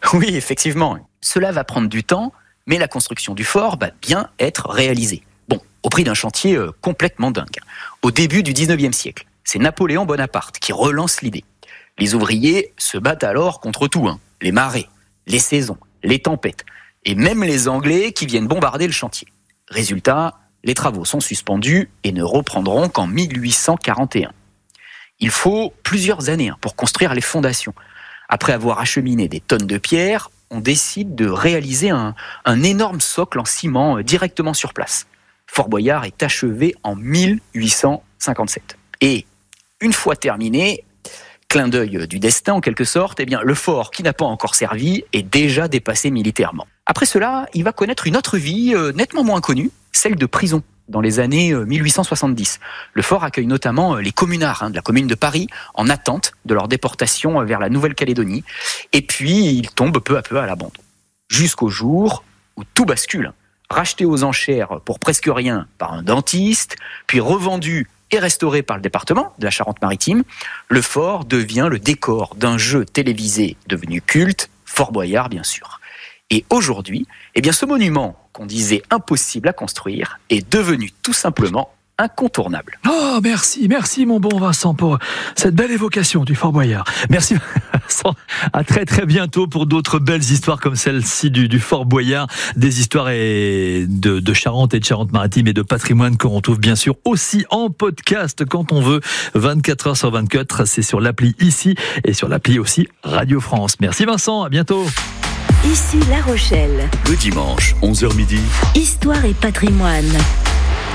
Oui, effectivement. Cela va prendre du temps, mais la construction du fort va bien être réalisée. Bon, au prix d'un chantier complètement dingue. Au début du 19e siècle, c'est Napoléon Bonaparte qui relance l'idée. Les ouvriers se battent alors contre tout, les marées, les saisons, les tempêtes, et même les Anglais qui viennent bombarder le chantier. Résultat, les travaux sont suspendus et ne reprendront qu'en 1841. Il faut plusieurs années pour construire les fondations. Après avoir acheminé des tonnes de pierre, on décide de réaliser un énorme socle en ciment directement sur place. Fort Boyard est achevé en 1857. Et une fois terminé, clin d'œil du destin en quelque sorte, le fort qui n'a pas encore servi est déjà dépassé militairement. Après cela, il va connaître une autre vie nettement moins connue, celle de prison. Dans les années 1870. Le fort accueille notamment les communards de la commune de Paris en attente de leur déportation vers la Nouvelle-Calédonie. Et puis, il tombe peu à peu à l'abandon. Jusqu'au jour où tout bascule. Racheté aux enchères pour presque rien par un dentiste, puis revendu et restauré par le département de la Charente-Maritime, le fort devient le décor d'un jeu télévisé devenu culte, Fort Boyard bien sûr. Et aujourd'hui, ce monument qu'on disait impossible à construire est devenu tout simplement incontournable. Oh, merci mon bon Vincent pour cette belle évocation du Fort Boyard. Merci Vincent, à très très bientôt pour d'autres belles histoires comme celle-ci du Fort Boyard, des histoires de Charente et de Charente-Maritime et de patrimoine qu'on retrouve bien sûr aussi en podcast quand on veut, 24 heures sur 24, c'est sur l'appli ici et sur l'appli aussi Radio France. Merci Vincent, à bientôt. Ici La Rochelle. Le dimanche, 11h midi. Histoire et patrimoine.